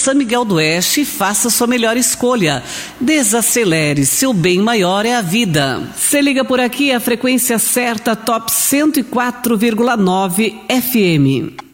São Miguel do Oeste e faça sua melhor escolha. Desacelere, seu bem maior é a vida. Se liga por aqui, a frequência certa, Top 104,9 FM.